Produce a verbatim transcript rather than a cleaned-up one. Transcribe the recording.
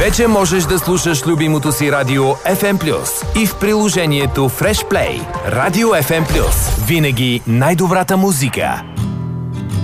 Вече можеш да слушаш любимото си радио еф ем плюс и в приложението Fresh Play. Радио еф ем плюс. Винаги най-добрата музика.